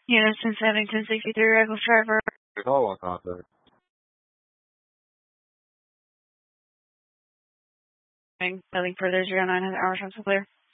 Unison 1763, regular driver. Call on contact. Nothing further, 09 has hours, clear.